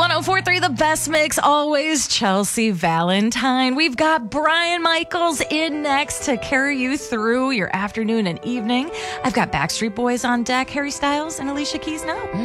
104.3 The Best Mix, always Chelsea Valentine. We've got Brian Michaels in next to carry you through your afternoon and evening. I've got Backstreet Boys on deck, Harry Styles and Alicia Keys now.